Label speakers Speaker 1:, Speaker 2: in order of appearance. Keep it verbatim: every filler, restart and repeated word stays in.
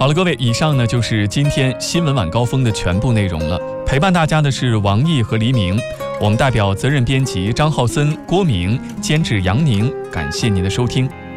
Speaker 1: 好了，各位，以上呢就是今天新闻晚高峰的全部内容了。陪伴大家的是王毅和黎明，我们代表责任编辑张浩森、郭明，监制杨宁，感谢您的收听。